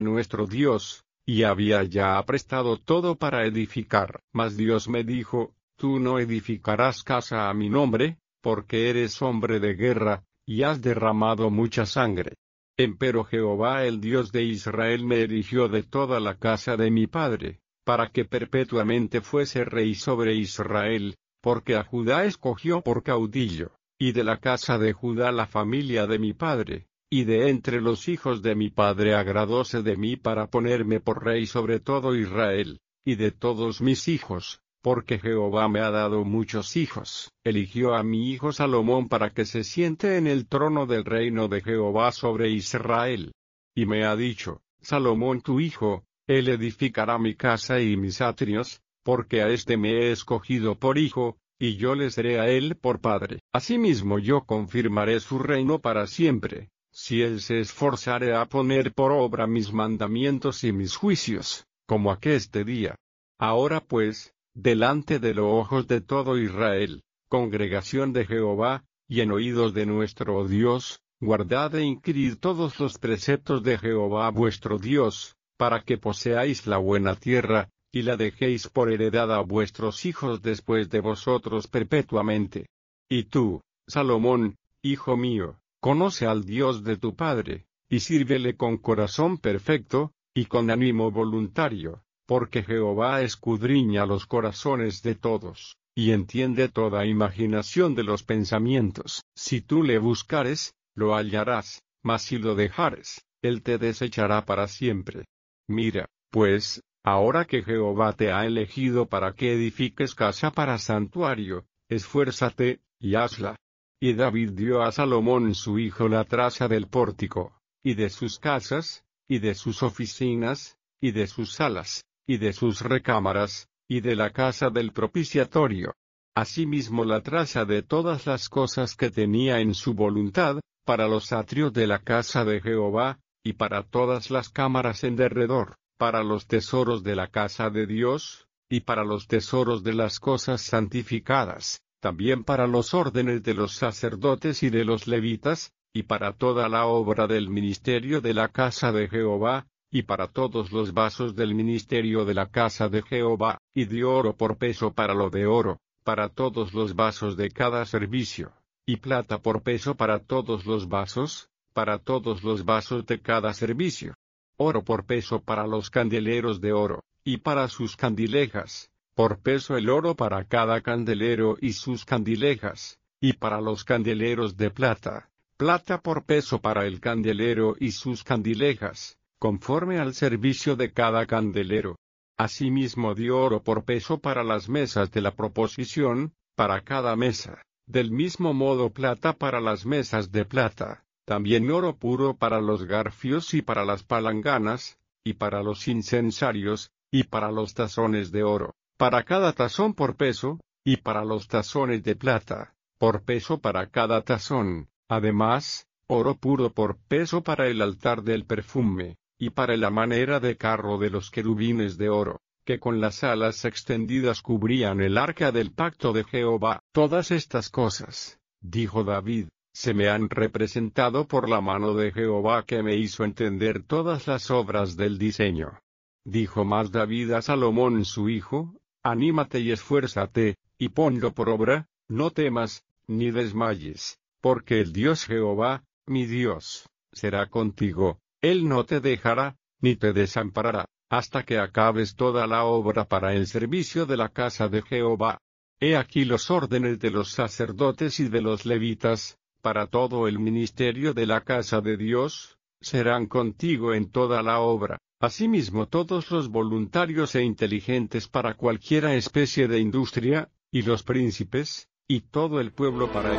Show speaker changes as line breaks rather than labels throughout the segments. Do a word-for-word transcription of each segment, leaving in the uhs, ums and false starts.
nuestro Dios, y había ya aprestado todo para edificar. Mas Dios me dijo, tú no edificarás casa a mi nombre, porque eres hombre de guerra, y has derramado mucha sangre. Empero Jehová el Dios de Israel me eligió de toda la casa de mi padre, para que perpetuamente fuese rey sobre Israel, porque a Judá escogió por caudillo, y de la casa de Judá la familia de mi padre, y de entre los hijos de mi padre agradóse de mí para ponerme por rey sobre todo Israel, y de todos mis hijos, porque Jehová me ha dado muchos hijos. Eligió a mi hijo Salomón para que se siente en el trono del reino de Jehová sobre Israel. Y me ha dicho, Salomón tu hijo, él edificará mi casa y mis atrios, porque a éste me he escogido por hijo, y yo le seré a él por padre. Asimismo yo confirmaré su reino para siempre, si él se esforzare a poner por obra mis mandamientos y mis juicios, como aqueste día. Ahora pues, delante de los ojos de todo Israel, congregación de Jehová, y en oídos de nuestro Dios, guardad e inquirid todos los preceptos de Jehová vuestro Dios, para que poseáis la buena tierra, y la dejéis por heredad a vuestros hijos después de vosotros perpetuamente. Y tú, Salomón, hijo mío, conoce al Dios de tu padre, y sírvele con corazón perfecto, y con ánimo voluntario, porque Jehová escudriña los corazones de todos, y entiende toda imaginación de los pensamientos. Si tú le buscares, lo hallarás, mas si lo dejares, él te desechará para siempre. Mira, pues, ahora que Jehová te ha elegido para que edifiques casa para santuario, esfuérzate, y hazla. Y David dio a Salomón su hijo la traza del pórtico, y de sus casas, y de sus oficinas, y de sus salas, y de sus recámaras, y de la casa del propiciatorio. Asimismo la traza de todas las cosas que tenía en su voluntad, para los atrios de la casa de Jehová, y para todas las cámaras en derredor, para los tesoros de la casa de Dios, y para los tesoros de las cosas santificadas, también para los órdenes de los sacerdotes y de los levitas, y para toda la obra del ministerio de la casa de Jehová, y para todos los vasos del ministerio de la casa de Jehová, y de oro por peso para lo de oro, para todos los vasos de cada servicio, y plata por peso para todos los vasos, para todos los vasos de cada servicio. Oro por peso para los candeleros de oro, y para sus candilejas, por peso el oro para cada candelero y sus candilejas, y para los candeleros de plata, plata por peso para el candelero y sus candilejas, conforme al servicio de cada candelero. Asimismo dio oro por peso para las mesas de la proposición, para cada mesa, del mismo modo plata para las mesas de plata, también oro puro para los garfios y para las palanganas, y para los incensarios, y para los tazones de oro, para cada tazón por peso, y para los tazones de plata, por peso para cada tazón, además, oro puro por peso para el altar del perfume, y para la manera de carro de los querubines de oro, que con las alas extendidas cubrían el arca del pacto de Jehová. Todas estas cosas, dijo David, se me han representado por la mano de Jehová que me hizo entender todas las obras del diseño. Dijo más David a Salomón su hijo, anímate y esfuérzate, y ponlo por obra, no temas, ni desmayes, porque el Dios Jehová, mi Dios, será contigo. Él no te dejará, ni te desamparará, hasta que acabes toda la obra para el servicio de la casa de Jehová. He aquí los órdenes de los sacerdotes y de los levitas, para todo el ministerio de la casa de Dios, serán contigo en toda la obra. Asimismo todos los voluntarios e inteligentes para cualquiera especie de industria, y los príncipes, y todo el pueblo para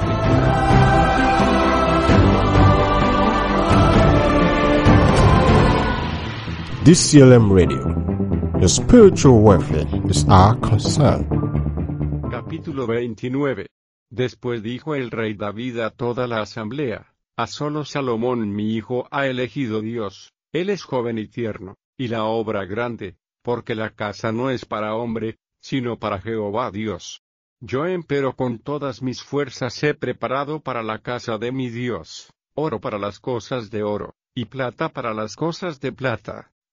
ejecutar.
D C L M Radio. Your spiritual welfare is our concern.
Capítulo veintinueve. Después dijo el rey David a toda la asamblea, a solo Salomón mi hijo ha elegido Dios, él es joven y tierno, y la obra grande, porque la casa no es para hombre, sino para Jehová Dios. Yo empero con todas mis fuerzas he preparado para la casa de mi Dios, oro para las cosas de oro, y plata para las cosas de plata,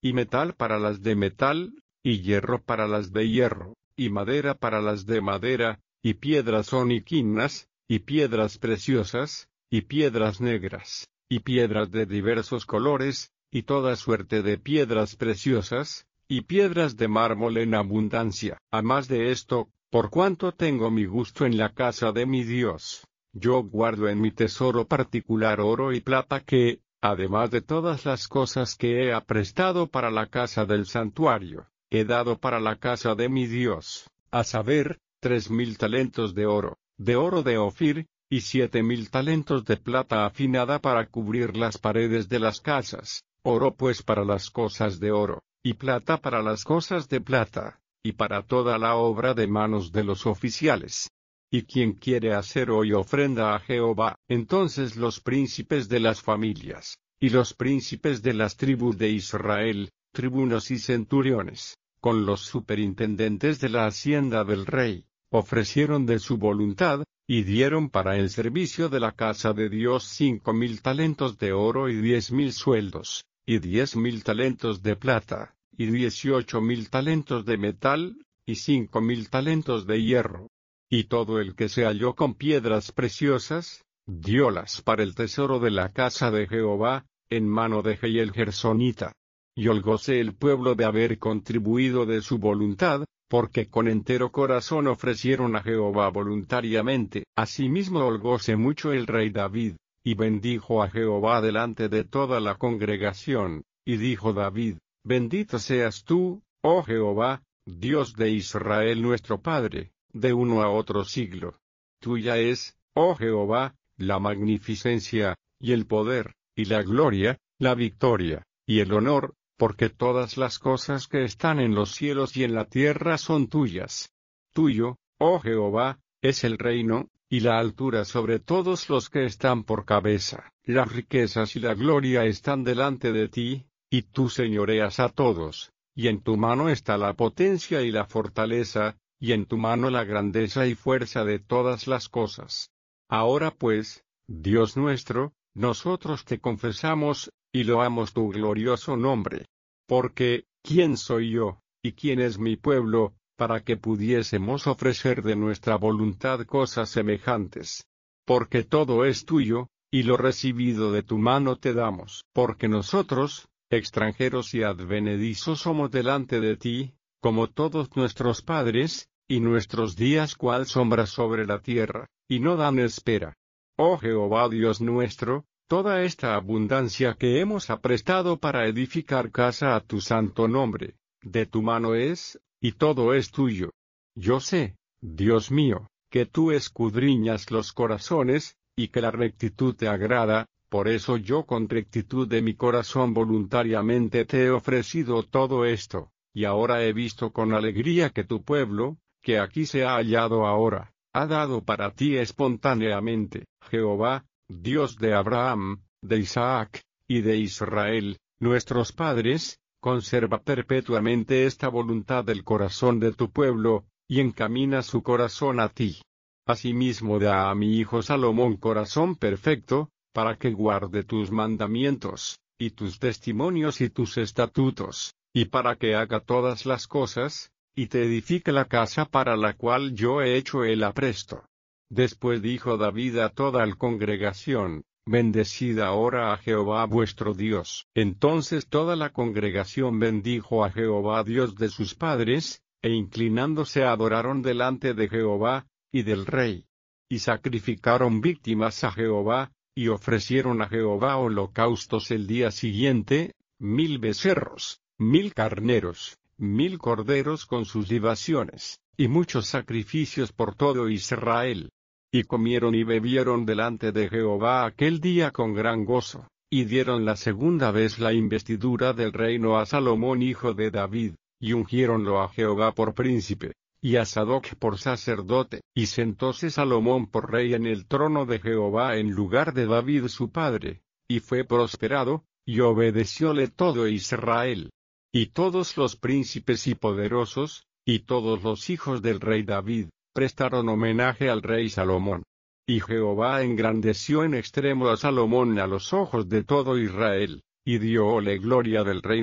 y metal para las de metal, y hierro para las de hierro, y madera para las de madera, y piedras oniquinas, y piedras preciosas, y piedras negras, y piedras de diversos colores, y toda suerte de piedras preciosas, y piedras de mármol en abundancia. A más de esto, por cuanto tengo mi gusto en la casa de mi Dios, yo guardo en mi tesoro particular oro y plata que, además de todas las cosas que he aprestado para la casa del santuario, he dado para la casa de mi Dios, a saber, tres mil talentos de oro, de oro de Ofir, y siete mil talentos de plata afinada para cubrir las paredes de las casas, oro pues para las cosas de oro, y plata para las cosas de plata, y para toda la obra de manos de los oficiales. Y quien quiere hacer hoy ofrenda a Jehová, entonces los príncipes de las familias, y los príncipes de las tribus de Israel, tribunos y centuriones, con los superintendentes de la hacienda del rey, ofrecieron de su voluntad, y dieron para el servicio de la casa de Dios cinco mil talentos de oro y diez mil sueldos, y diez mil talentos de plata, y dieciocho mil talentos de metal, y cinco mil talentos de hierro. Y todo el que se halló con piedras preciosas, diólas para el tesoro de la casa de Jehová, en mano de Jehiel Gersonita. Y holgóse el pueblo de haber contribuido de su voluntad, porque con entero corazón ofrecieron a Jehová voluntariamente. Asimismo holgóse mucho el rey David, y bendijo a Jehová delante de toda la congregación, y dijo David: Bendito seas tú, oh Jehová, Dios de Israel nuestro Padre, de uno a otro siglo. Tuya es, oh Jehová, la magnificencia, y el poder, y la gloria, la victoria, y el honor, porque todas las cosas que están en los cielos y en la tierra son tuyas. Tuyo, oh Jehová, es el reino, y la altura sobre todos los que están por cabeza. Las riquezas y la gloria están delante de ti, y tú señoreas a todos, y en tu mano está la potencia y la fortaleza, y en tu mano la grandeza y fuerza de todas las cosas. Ahora pues, Dios nuestro, nosotros te confesamos, y loamos tu glorioso nombre. Porque, ¿quién soy yo, y quién es mi pueblo, para que pudiésemos ofrecer de nuestra voluntad cosas semejantes? Porque todo es tuyo, y lo recibido de tu mano te damos. Porque nosotros, extranjeros y advenedizos somos delante de ti, como todos nuestros padres, y nuestros días cual sombra sobre la tierra, y no dan espera. Oh Jehová Dios nuestro, toda esta abundancia que hemos aprestado para edificar casa a tu santo nombre, de tu mano es, y todo es tuyo. Yo sé, Dios mío, que tú escudriñas los corazones, y que la rectitud te agrada, por eso yo con rectitud de mi corazón voluntariamente te he ofrecido todo esto, y ahora he visto con alegría que tu pueblo, que aquí se ha hallado ahora, ha dado para ti espontáneamente. Jehová, Dios de Abraham, de Isaac, y de Israel, nuestros padres, conserva perpetuamente esta voluntad del corazón de tu pueblo, y encamina su corazón a ti. Asimismo da a mi hijo Salomón corazón perfecto, para que guarde tus mandamientos, y tus testimonios y tus estatutos, y para que haga todas las cosas, y te edifique la casa para la cual yo he hecho el apresto. Después dijo David a toda la congregación: Bendecid ahora a Jehová vuestro Dios. Entonces toda la congregación bendijo a Jehová Dios de sus padres, e inclinándose adoraron delante de Jehová, y del rey. Y sacrificaron víctimas a Jehová, y ofrecieron a Jehová holocaustos el día siguiente, mil becerros, mil carneros, mil corderos con sus libaciones, y muchos sacrificios por todo Israel. Y comieron y bebieron delante de Jehová aquel día con gran gozo, y dieron la segunda vez la investidura del reino a Salomón hijo de David, y ungiéronlo a Jehová por príncipe, y a Sadoc por sacerdote, y sentóse Salomón por rey en el trono de Jehová en lugar de David su padre, y fue prosperado, y obedecióle todo Israel. Y todos los príncipes y poderosos, y todos los hijos del rey David, prestaron homenaje al rey Salomón. Y Jehová engrandeció en extremo a Salomón a los ojos de todo Israel, y dióle gloria del reino,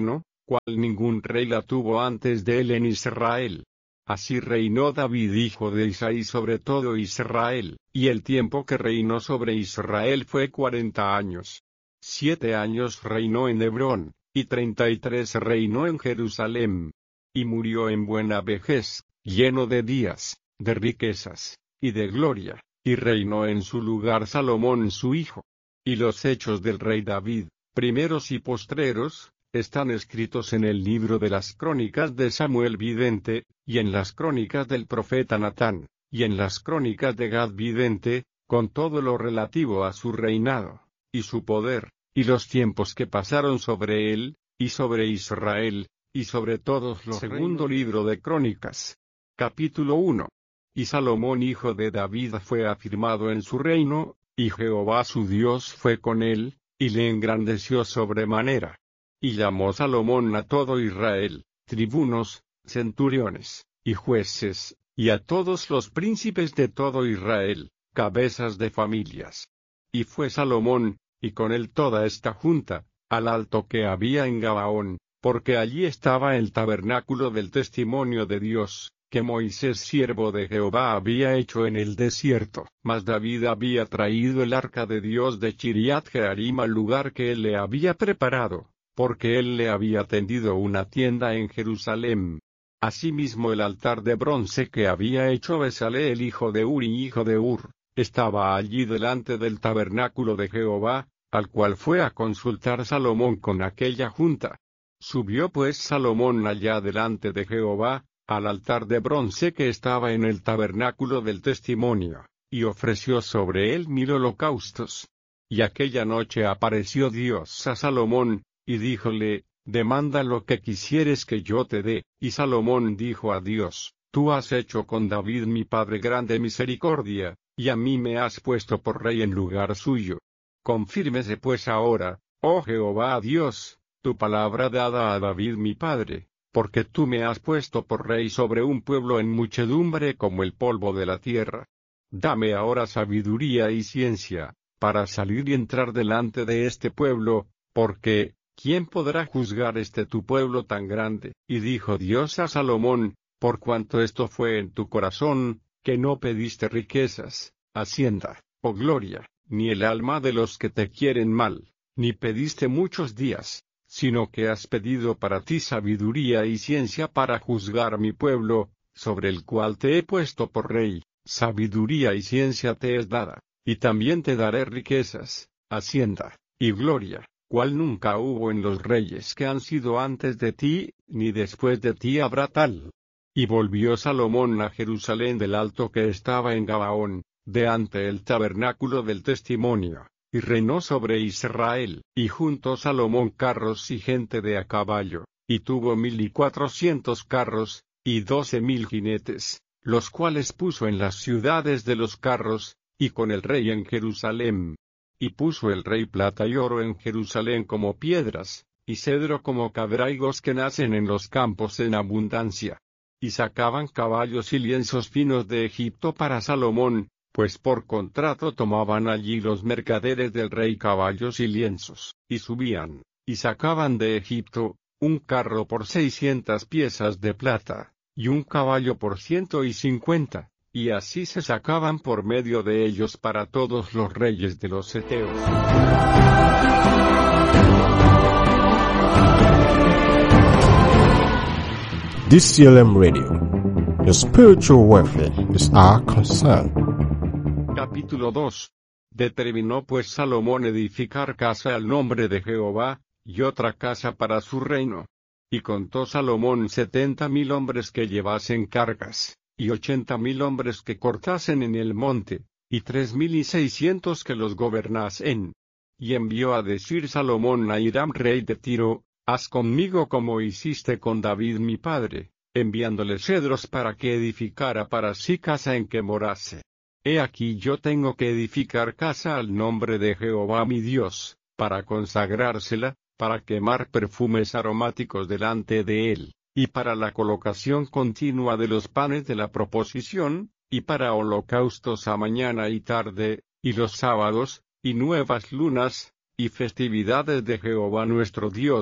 cual ningún rey la tuvo antes de él en Israel. Así reinó David hijo de Isaí sobre todo Israel, y el tiempo que reinó sobre Israel fue cuarenta años. Siete años reinó en Hebrón, y treinta y tres reinó en Jerusalén. Y murió en buena vejez, lleno de días, de riquezas, y de gloria, y reinó en su lugar Salomón su hijo. Y los hechos del rey David, primeros y postreros, están escritos en el libro de las crónicas de Samuel vidente, y en las crónicas del profeta Natán, y en las crónicas de Gad vidente, con todo lo relativo a su reinado, y su poder, y los tiempos que pasaron sobre él, y sobre Israel, y sobre todos los reinos. Segundo libro de Crónicas. Capítulo uno. Y Salomón hijo de David fue afirmado en su reino, y Jehová su Dios fue con él, y le engrandeció sobremanera. Y llamó Salomón a todo Israel, tribunos, centuriones, y jueces, y a todos los príncipes de todo Israel, cabezas de familias. Y fue Salomón, y con él toda esta junta, al alto que había en Gabaón, porque allí estaba el tabernáculo del testimonio de Dios, que Moisés siervo de Jehová había hecho en el desierto. Mas David había traído el arca de Dios de Chiriat Jearim al lugar que él le había preparado, porque él le había tendido una tienda en Jerusalén. Asimismo el altar de bronce que había hecho Bezaleel hijo de Uri hijo de Ur, estaba allí delante del tabernáculo de Jehová, al cual fue a consultar Salomón con aquella junta. Subió pues Salomón allá delante de Jehová, al altar de bronce que estaba en el tabernáculo del testimonio, y ofreció sobre él mil holocaustos. Y aquella noche apareció Dios a Salomón, y díjole, demanda lo que quisieres que yo te dé. Y Salomón dijo a Dios, tú has hecho con David mi padre grande misericordia, y a mí me has puesto por rey en lugar suyo. Confírmese pues ahora, oh Jehová Dios, tu palabra dada a David mi padre, porque tú me has puesto por rey sobre un pueblo en muchedumbre como el polvo de la tierra. Dame ahora sabiduría y ciencia, para salir y entrar delante de este pueblo, porque, ¿quién podrá juzgar este tu pueblo tan grande? Y dijo Dios a Salomón, por cuanto esto fue en tu corazón, que no pediste riquezas, hacienda, o gloria, ni el alma de los que te quieren mal, ni pediste muchos días, sino que has pedido para ti sabiduría y ciencia para juzgar mi pueblo, sobre el cual te he puesto por rey, sabiduría y ciencia te es dada, y también te daré riquezas, hacienda, y gloria, cual nunca hubo en los reyes que han sido antes de ti, ni después de ti habrá tal. Y volvió Salomón a Jerusalén del alto que estaba en Gabaón, de ante el tabernáculo del testimonio, y reinó sobre Israel, y juntó Salomón carros y gente de a caballo, y tuvo mil y cuatrocientos carros, y doce mil jinetes, los cuales puso en las ciudades de los carros, y con el rey en Jerusalén. Y puso el rey plata y oro en Jerusalén como piedras, y cedro como cabraigos que nacen en los campos en abundancia. Y sacaban caballos y lienzos finos de Egipto para Salomón, pues por contrato tomaban allí los mercaderes del rey caballos y lienzos, y subían, y sacaban de Egipto, un carro por seiscientas piezas de plata, y un caballo por ciento y cincuenta, y así se sacaban por medio de ellos para todos los reyes de los heteos.
D C L M Radio. Your spiritual welfare is our concern.
Capítulo dos. Determinó pues Salomón edificar casa al nombre de Jehová, y otra casa para su reino. Y contó Salomón setenta mil hombres que llevasen cargas, y ochenta mil hombres que cortasen en el monte, y tres mil y seiscientos que los gobernasen. Y envió a decir Salomón a Hiram rey de Tiro, haz conmigo como hiciste con David mi padre, enviándole cedros para que edificara para sí casa en que morase. He aquí yo tengo que edificar casa al nombre de Jehová mi Dios, para consagrársela, para quemar perfumes aromáticos delante de él, y para la colocación continua de los panes de la proposición, y para holocaustos a mañana y tarde, y los sábados, y nuevas lunas, y festividades de Jehová nuestro Dios,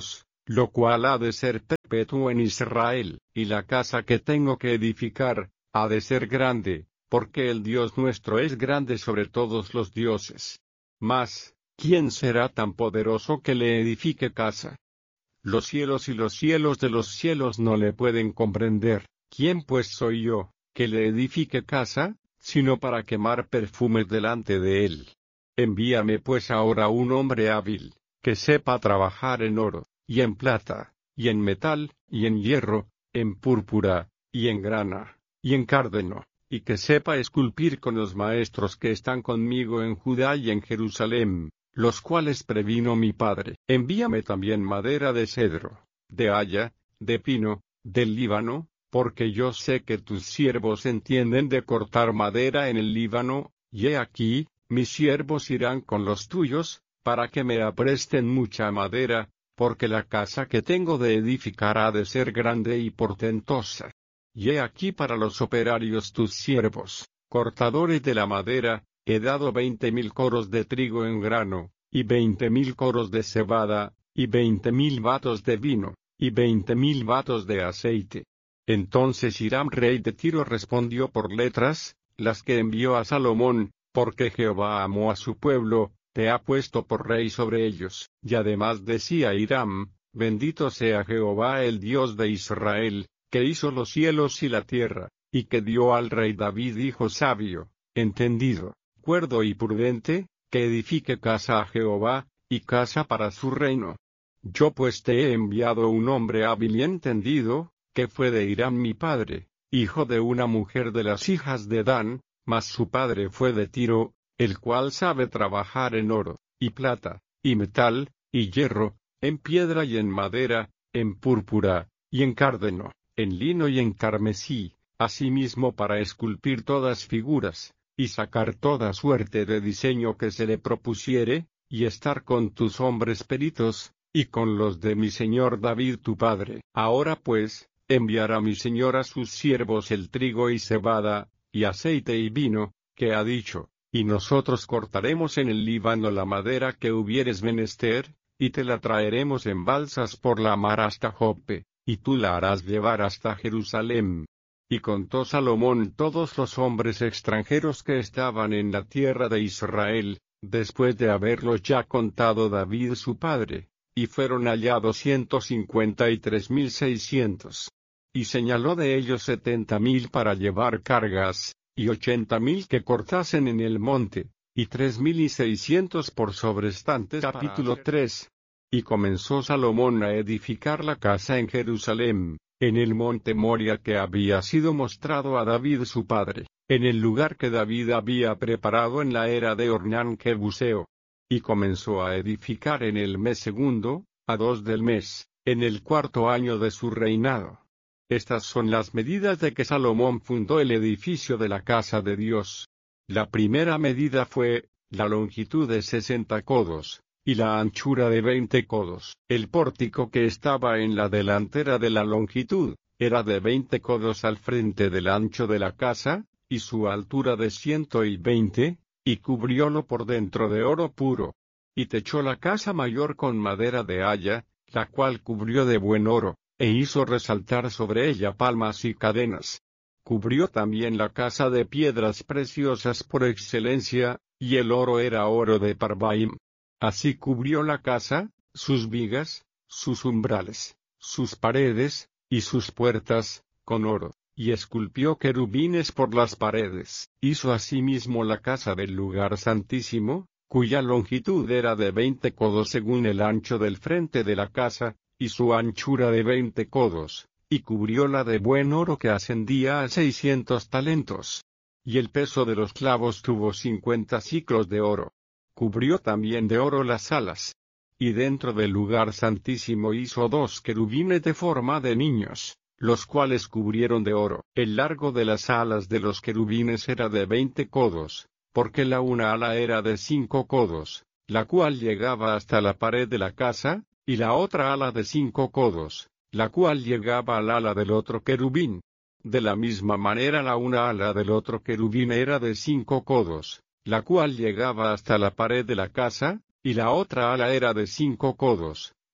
lo cual ha de ser perpetuo en Israel, y la casa que tengo que edificar, ha de ser grande, porque el Dios nuestro es grande sobre todos los dioses. Mas, ¿quién será tan poderoso que le edifique casa? Los cielos y los cielos de los cielos no le pueden comprender. ¿Quién pues soy yo, que le edifique casa, sino para quemar perfumes delante de él? Envíame pues ahora un hombre hábil, que sepa trabajar en oro, y en plata, y en metal, y en hierro, en púrpura, y en grana, y en cárdeno, y que sepa esculpir con los maestros que están conmigo en Judá y en Jerusalén, los cuales previno mi padre. Envíame también madera de cedro, de haya, de pino, del Líbano, porque yo sé que tus siervos entienden de cortar madera en el Líbano, y he aquí, mis siervos irán con los tuyos, para que me apresten mucha madera, porque la casa que tengo de edificar ha de ser grande y portentosa. Y he aquí para los operarios tus siervos, cortadores de la madera, he dado veinte mil coros de trigo en grano, y veinte mil coros de cebada, y veinte mil batos de vino, y veinte mil batos de aceite. Entonces Hiram rey de Tiro respondió por letras, las que envió a Salomón, porque Jehová amó a su pueblo, te ha puesto por rey sobre ellos. Y además decía Hiram, bendito sea Jehová el Dios de Israel, que hizo los cielos y la tierra, y que dio al rey David hijo sabio, entendido, cuerdo y prudente, que edifique casa a Jehová, y casa para su reino. Yo pues te he enviado un hombre hábil y entendido, que fue de Hiram mi padre, hijo de una mujer de las hijas de Dan, mas su padre fue de Tiro, el cual sabe trabajar en oro, y plata, y metal, y hierro, en piedra y en madera, en púrpura, y en cárdeno, en lino y en carmesí, asimismo para esculpir todas figuras, y sacar toda suerte de diseño que se le propusiere, y estar con tus hombres peritos, y con los de mi señor David tu padre. Ahora pues, enviará mi señor a sus siervos el trigo y cebada, y aceite y vino, que ha dicho, y nosotros cortaremos en el Líbano la madera que hubieres menester, y te la traeremos en balsas por la mar hasta Joppe, y tú la harás llevar hasta Jerusalén. Y contó Salomón todos los hombres extranjeros que estaban en la tierra de Israel, después de haberlos ya contado David su padre, y fueron hallados ciento cincuenta y tres mil seiscientos. Y señaló de ellos setenta mil para llevar cargas, y ochenta mil que cortasen en el monte, y tres mil y seiscientos por sobrestantes. Capítulo tres. Y comenzó Salomón a edificar la casa en Jerusalén, en el monte Moria que había sido mostrado a David su padre, en el lugar que David había preparado en la era de Ornán Jebuseo. Y comenzó a edificar en el mes segundo, a dos del mes, en el cuarto año de su reinado. Estas son las medidas de que Salomón fundó el edificio de la casa de Dios. La primera medida fue, la longitud de sesenta codos, y la anchura de veinte codos. El pórtico que estaba en la delantera de la longitud, era de veinte codos al frente del ancho de la casa, y su altura de ciento y veinte, y cubriólo por dentro de oro puro. Y techó la casa mayor con madera de haya, la cual cubrió de buen oro, e hizo resaltar sobre ella palmas y cadenas. Cubrió también la casa de piedras preciosas por excelencia, y el oro era oro de Parvaim. Así cubrió la casa, sus vigas, sus umbrales, sus paredes, y sus puertas, con oro, y esculpió querubines por las paredes. Hizo asimismo la casa del lugar santísimo, cuya longitud era de veinte codos según el ancho del frente de la casa, y su anchura de veinte codos, y cubrióla de buen oro que ascendía a seiscientos talentos. Y el peso de los clavos tuvo cincuenta siclos de oro. Cubrió también de oro las alas. Y dentro del lugar santísimo hizo dos querubines de forma de niños, los cuales cubrieron de oro. El largo de las alas de los querubines era de veinte codos, porque la una ala era de cinco codos, la cual llegaba hasta la pared de la casa, y la otra ala de cinco codos, la cual llegaba al ala del otro querubín. De la misma manera la una ala del otro querubín era de cinco codos, la cual llegaba hasta la pared de la casa, y la otra ala era de cinco codos,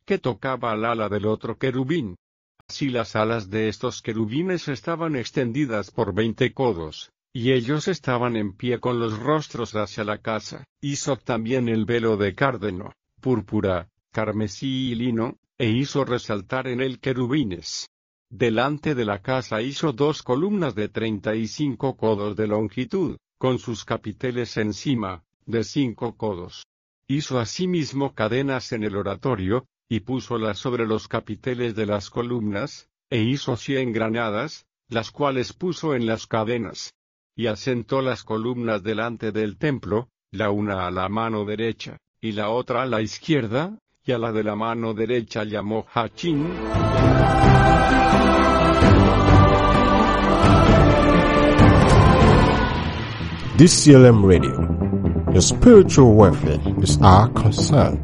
que tocaba al ala del otro querubín. Así las alas de estos querubines estaban extendidas por veinte codos, y ellos estaban en pie con los rostros hacia la casa. Hizo también el velo de cárdeno, púrpura, carmesí y lino, e hizo resaltar en él querubines. Delante de la casa hizo dos columnas de treinta y cinco codos de longitud, con sus capiteles encima, de cinco codos. Hizo asimismo cadenas en el oratorio, y púsolas sobre los capiteles de las columnas, e hizo cien granadas, las cuales puso en las cadenas. Y asentó las columnas delante del templo, la una a la mano derecha, y la otra a la izquierda, y a la de la mano derecha llamó Jachín.
D C L M Radio. Your spiritual welfare is our concern.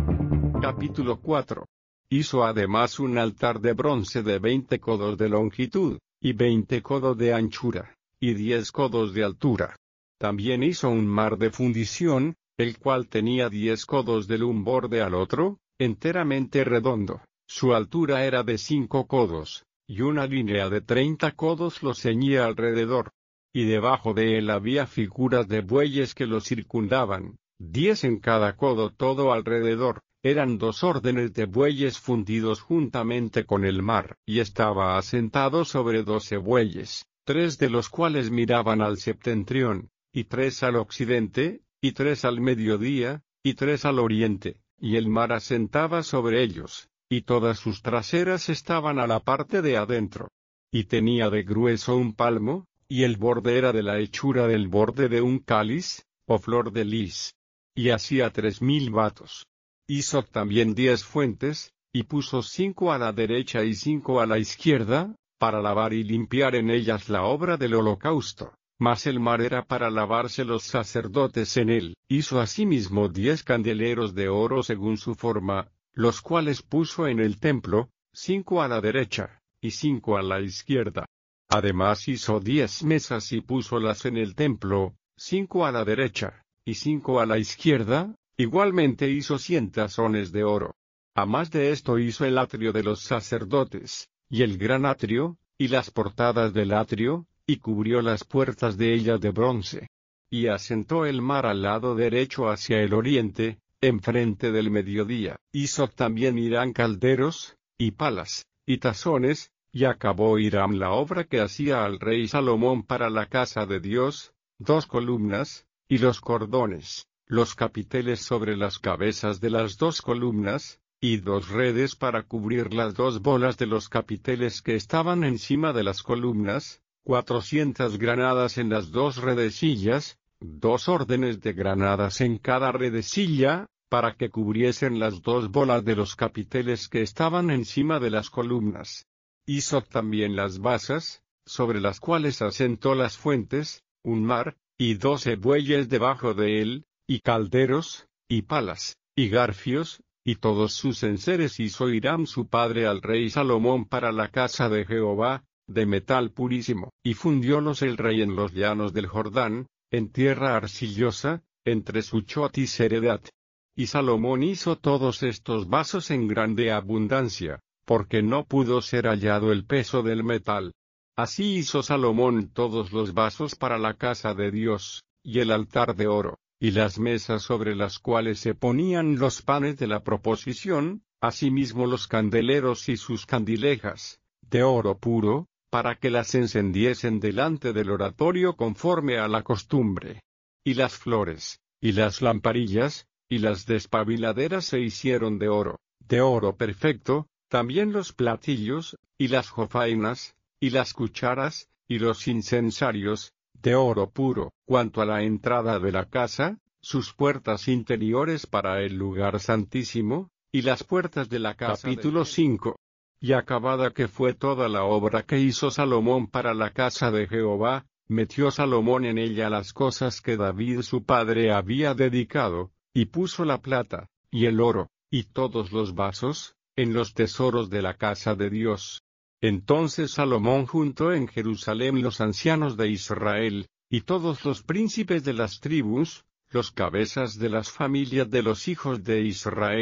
Capítulo cuatro. Hizo además un altar de bronce de veinte codos de longitud, y veinte codos de anchura, y diez codos de altura. También hizo un mar de fundición, el cual tenía diez codos del un borde al otro, enteramente redondo. Su altura era de cinco codos, y una línea de treinta codos lo ceñía alrededor. Y debajo de él había figuras de bueyes que lo circundaban, diez en cada codo todo alrededor. Eran dos órdenes de bueyes fundidos juntamente con el mar, y estaba asentado sobre doce bueyes, tres de los cuales miraban al septentrión, y tres al occidente, y tres al mediodía, y tres al oriente, y el mar asentaba sobre ellos, y todas sus traseras estaban a la parte de adentro. Y tenía de grueso un palmo, y el borde era de la hechura del borde de un cáliz, o flor de lis. Y hacía tres mil batos. Hizo también diez fuentes, y puso cinco a la derecha y cinco a la izquierda, para lavar y limpiar en ellas la obra del holocausto. Mas el mar era para lavarse los sacerdotes en él. Hizo asimismo diez candeleros de oro según su forma, los cuales puso en el templo, cinco a la derecha, y cinco a la izquierda. Además hizo diez mesas y púsolas en el templo, cinco a la derecha, y cinco a la izquierda. Igualmente hizo cien tazones de oro. A más de esto hizo el atrio de los sacerdotes, y el gran atrio, y las portadas del atrio, y cubrió las puertas de ellas de bronce. Y asentó el mar al lado derecho hacia el oriente, enfrente del mediodía. Hizo también Hiram calderos, y palas, y tazones, y acabó Hiram la obra que hacía al rey Salomón para la casa de Dios, dos columnas, y los cordones, los capiteles sobre las cabezas de las dos columnas, y dos redes para cubrir las dos bolas de los capiteles que estaban encima de las columnas, cuatrocientas granadas en las dos redecillas, dos órdenes de granadas en cada redecilla, para que cubriesen las dos bolas de los capiteles que estaban encima de las columnas. Hizo también las basas, sobre las cuales asentó las fuentes, un mar, y doce bueyes debajo de él, y calderos, y palas, y garfios, y todos sus enseres hizo Hiram su padre al rey Salomón para la casa de Jehová, de metal purísimo. Y fundiólos el rey en los llanos del Jordán, en tierra arcillosa, entre Suchot y Seredat. Y Salomón hizo todos estos vasos en grande abundancia, porque no pudo ser hallado el peso del metal. Así hizo Salomón todos los vasos para la casa de Dios, y el altar de oro, y las mesas sobre las cuales se ponían los panes de la proposición, asimismo los candeleros y sus candilejas, de oro puro, para que las encendiesen delante del oratorio conforme a la costumbre. Y las flores, y las lamparillas, y las despabiladeras se hicieron de oro, de oro perfecto, también los platillos, y las jofainas, y las cucharas, y los incensarios, de oro puro. Cuanto a la entrada de la casa, sus puertas interiores para el lugar santísimo, y las puertas de la casa. Capítulo cinco. Y acabada que fue toda la obra que hizo Salomón para la casa de Jehová, metió Salomón en ella las cosas que David su padre había dedicado, y puso la plata, y el oro, y todos los vasos, en los tesoros de la casa de Dios. Entonces Salomón juntó en Jerusalén los ancianos de Israel, y todos los príncipes de las tribus, los cabezas de las familias de los hijos de Israel,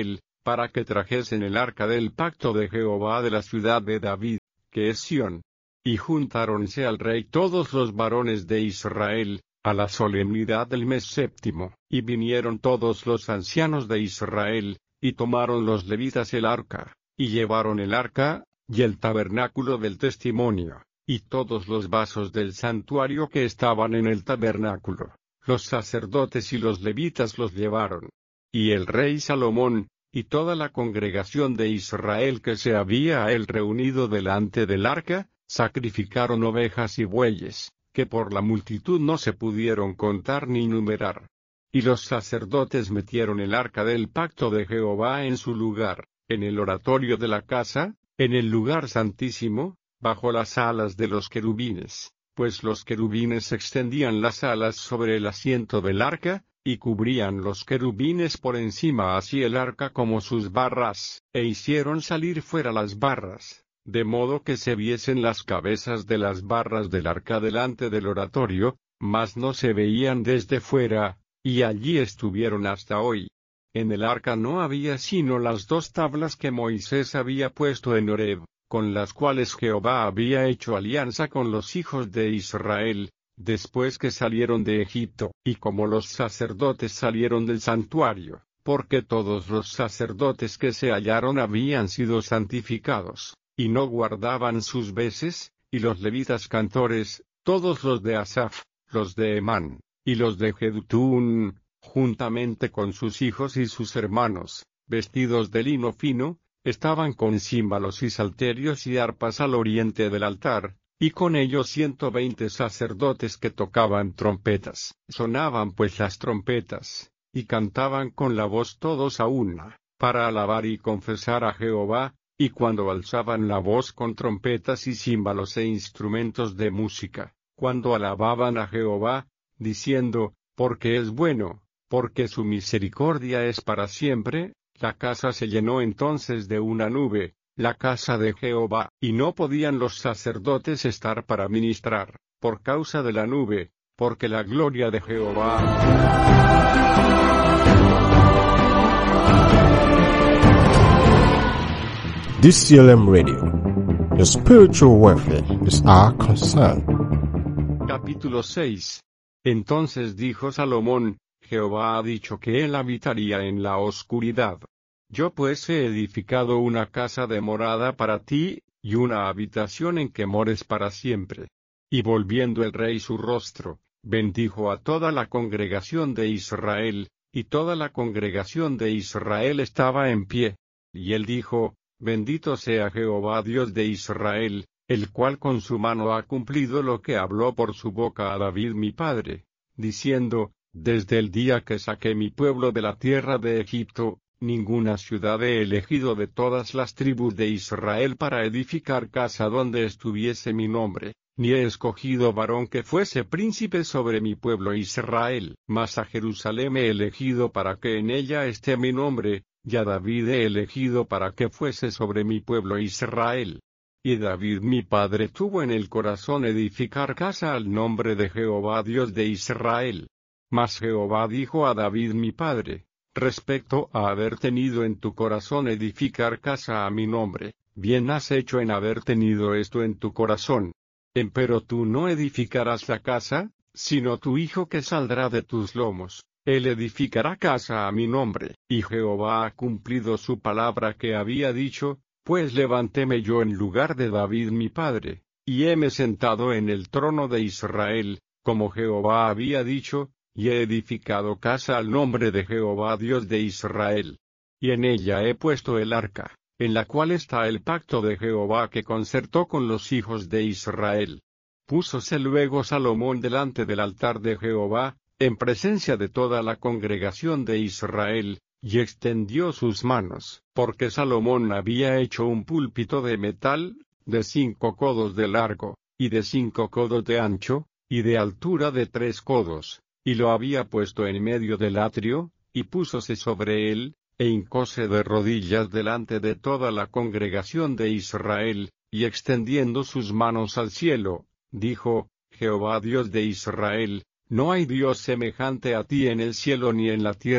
para que trajesen el arca del pacto de Jehová de la ciudad de David, que es Sión. Y juntáronse al rey todos los varones de Israel, a la solemnidad del mes séptimo, y vinieron todos los ancianos de Israel, y tomaron los levitas el arca, y llevaron el arca, y el tabernáculo del testimonio, y todos los vasos del santuario que estaban en el tabernáculo. Los sacerdotes y los levitas los llevaron. Y el rey Salomón, y toda la congregación de Israel que se había a él reunido delante del arca, sacrificaron ovejas y bueyes, que por la multitud no se pudieron contar ni numerar. Y los sacerdotes metieron el arca del pacto de Jehová en su lugar, en el oratorio de la casa, en el lugar santísimo, bajo las alas de los querubines, pues los querubines extendían las alas sobre el asiento del arca, y cubrían los querubines por encima así el arca como sus barras, e hicieron salir fuera las barras, de modo que se viesen las cabezas de las barras del arca delante del oratorio, mas no se veían desde fuera, y allí estuvieron hasta hoy. En el arca no había sino las dos tablas que Moisés había puesto en Horeb, con las cuales Jehová había hecho alianza con los hijos de Israel, después que salieron de Egipto, y como los sacerdotes salieron del santuario, porque todos los sacerdotes que se hallaron habían sido santificados, y no guardaban sus veces, y los levitas cantores, todos los de Asaf, los de Emán, y los de Jedutún, juntamente con sus hijos y sus hermanos, vestidos de lino fino, estaban con címbalos y salterios y arpas al oriente del altar, y con ellos ciento veinte sacerdotes que tocaban trompetas. Sonaban pues las trompetas, y cantaban con la voz todos a una, para alabar y confesar a Jehová, y cuando alzaban la voz con trompetas y címbalos e instrumentos de música, cuando alababan a Jehová, diciendo, porque es bueno, porque su misericordia es para siempre, la casa se llenó entonces de una nube, la casa de Jehová, y no podían los sacerdotes estar para ministrar, por causa de la nube, porque la gloria de Jehová.
D C L M Radio. The spiritual warfare is our concern.
Capítulo seis. Entonces dijo Salomón, Jehová ha dicho que él habitaría en la oscuridad. Yo pues he edificado una casa de morada para ti, y una habitación en que mores para siempre. Y volviendo el rey su rostro, bendijo a toda la congregación de Israel, y toda la congregación de Israel estaba en pie. Y él dijo, bendito sea Jehová Dios de Israel, el cual con su mano ha cumplido lo que habló por su boca a David mi padre, diciendo, desde el día que saqué mi pueblo de la tierra de Egipto, ninguna ciudad he elegido de todas las tribus de Israel para edificar casa donde estuviese mi nombre, ni he escogido varón que fuese príncipe sobre mi pueblo Israel, mas a Jerusalén he elegido para que en ella esté mi nombre, y a David he elegido para que fuese sobre mi pueblo Israel. Y David mi padre tuvo en el corazón edificar casa al nombre de Jehová Dios de Israel. Mas Jehová dijo a David mi padre, respecto a haber tenido en tu corazón edificar casa a mi nombre, bien has hecho en haber tenido esto en tu corazón. Empero tú no edificarás la casa, sino tu hijo que saldrá de tus lomos, él edificará casa a mi nombre. Y Jehová ha cumplido su palabra que había dicho, pues levantéme yo en lugar de David mi padre, y heme sentado en el trono de Israel, como Jehová había dicho, y he edificado casa al nombre de Jehová Dios de Israel. Y en ella he puesto el arca, en la cual está el pacto de Jehová que concertó con los hijos de Israel. Púsose luego Salomón delante del altar de Jehová, en presencia de toda la congregación de Israel, y extendió sus manos, porque Salomón había hecho un púlpito de metal, de cinco codos de largo, y de cinco codos de ancho, y de altura de tres codos. Y lo había puesto en medio del atrio, y púsose sobre él, e hincóse de rodillas delante de toda la congregación de Israel, y extendiendo sus manos al cielo, dijo, Jehová Dios de Israel, no hay Dios semejante a ti en el cielo ni en la tierra,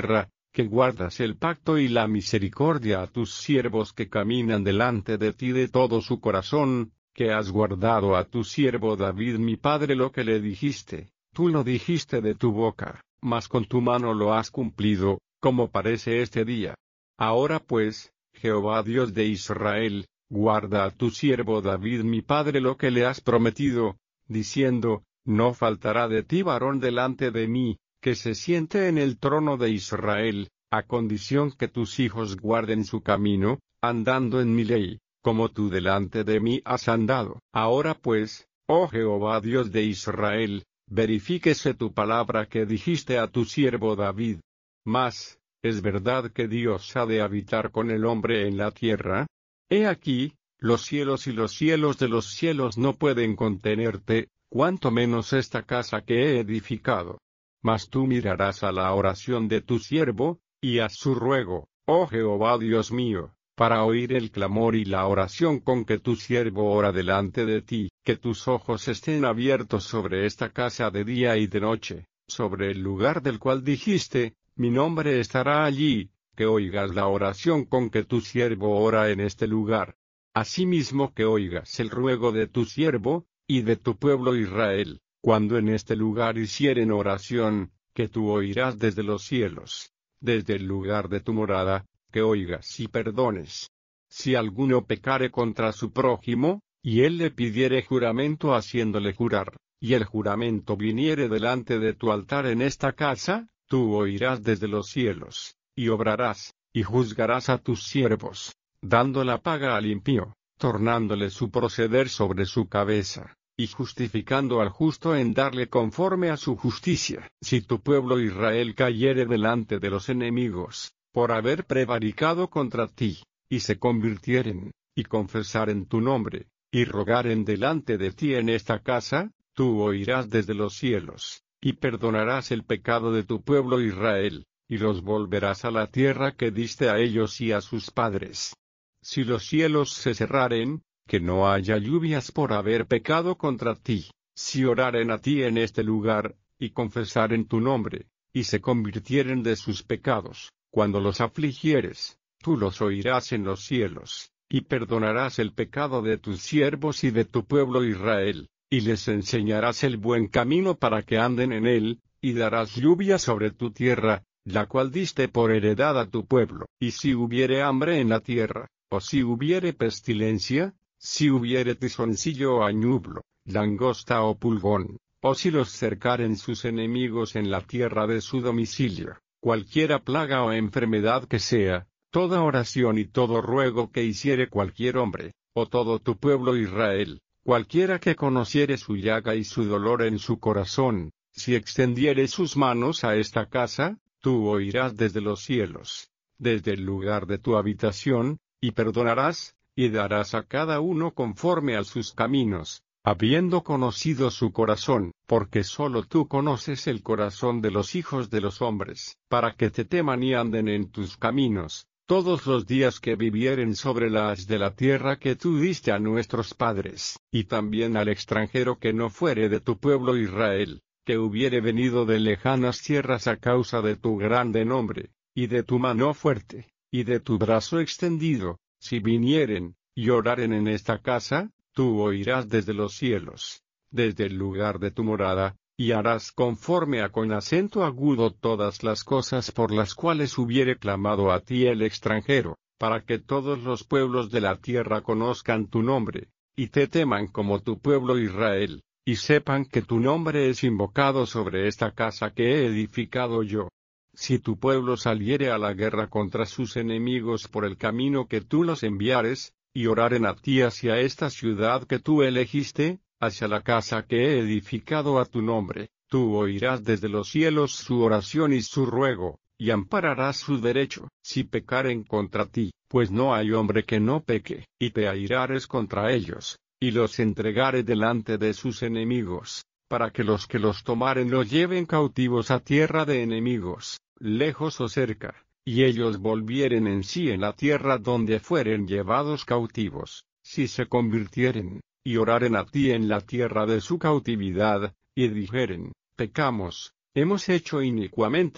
que guardas el pacto y la misericordia a tus siervos que caminan delante de ti de todo su corazón, que has guardado a tu siervo David mi padre lo que le dijiste, tú lo dijiste de tu boca, mas con tu mano lo has cumplido, como parece este día. Ahora pues, Jehová Dios de Israel, guarda a tu siervo David mi padre lo que le has prometido, diciendo, no faltará de ti varón delante de mí, que se siente en el trono de Israel, a condición que tus hijos guarden su camino, andando en mi ley, como tú delante de mí has andado. Ahora pues, oh Jehová Dios de Israel, verifíquese tu palabra que dijiste a tu siervo David. Mas, ¿es verdad que Dios ha de habitar con el hombre en la tierra? He aquí, los cielos y los cielos de los cielos no pueden contenerte, cuanto menos esta casa que he edificado. Mas tú mirarás a la oración de tu siervo, y a su ruego, oh Jehová Dios mío, para oír el clamor y la oración con que tu siervo ora delante de ti, que tus ojos estén abiertos sobre esta casa de día y de noche, sobre el lugar del cual dijiste, mi nombre estará allí, que oigas la oración con que tu siervo ora en este lugar. Asimismo que oigas el ruego de tu siervo, y de tu pueblo Israel, cuando en este lugar hicieren oración, que tú oirás desde los cielos, desde el lugar de tu morada, que oigas y perdones. Si alguno pecare contra su prójimo, y él le pidiere juramento haciéndole jurar, y el juramento viniere delante de tu altar en esta casa, tú oirás desde los cielos, y obrarás, y juzgarás a tus siervos, dando la paga al impío, tornándole su proceder sobre su cabeza, y justificando al justo en darle conforme a su justicia. Si tu pueblo Israel cayere delante de los enemigos, por haber prevaricado contra ti, y se convirtieren, y confesaren tu nombre, y rogaren delante de ti en esta casa, tú oirás desde los cielos, y perdonarás el pecado de tu pueblo Israel, y los volverás a la tierra que diste a ellos y a sus padres. Si los cielos se cerraren, que no haya lluvias por haber pecado contra ti, si oraren a ti en este lugar, y confesaren tu nombre, y se convirtieren de sus pecados, cuando los afligieres, tú los oirás en los cielos, y perdonarás el pecado de tus siervos y de tu pueblo Israel, y les enseñarás el buen camino para que anden en él, y darás lluvia sobre tu tierra, la cual diste por heredad a tu pueblo. Y si hubiere hambre en la tierra, o si hubiere pestilencia, si hubiere tizoncillo o añublo, langosta o pulgón, o si los cercaren sus enemigos en la tierra de su domicilio, cualquiera plaga o enfermedad que sea, toda oración y todo ruego que hiciere cualquier hombre, o todo tu pueblo Israel, cualquiera que conociere su llaga y su dolor en su corazón, si extendiere sus manos a esta casa, tú oirás desde los cielos, desde el lugar de tu habitación, y perdonarás, y darás a cada uno conforme a sus caminos, habiendo conocido su corazón, porque sólo tú conoces el corazón de los hijos de los hombres, para que te teman y anden en tus caminos, todos los días que vivieren sobre la haz de la tierra que tú diste a nuestros padres, y también al extranjero que no fuere de tu pueblo Israel, que hubiere venido de lejanas tierras a causa de tu grande nombre, y de tu mano fuerte, y de tu brazo extendido. Si vinieren, y oraren en esta casa, tú oirás desde los cielos, desde el lugar de tu morada, y harás conforme a con acento agudo todas las cosas por las cuales hubiere clamado a ti el extranjero, para que todos los pueblos de la tierra conozcan tu nombre, y te teman como tu pueblo Israel, y sepan que tu nombre es invocado sobre esta casa que he edificado yo. Si tu pueblo saliere a la guerra contra sus enemigos por el camino que tú los enviares, y oraren a ti hacia esta ciudad que tú elegiste, hacia la casa que he edificado a tu nombre, tú oirás desde los cielos su oración y su ruego, y ampararás su derecho. Si pecaren contra ti, pues no hay hombre que no peque, y te airares contra ellos, y los entregare delante de sus enemigos, para que los que los tomaren los lleven cautivos a tierra de enemigos, lejos o cerca, y ellos volvieren en sí en la tierra donde fueren llevados cautivos, si se convirtieren, y oraren a ti en la tierra de su cautividad, y dijeren, pecamos, hemos hecho inicuamente,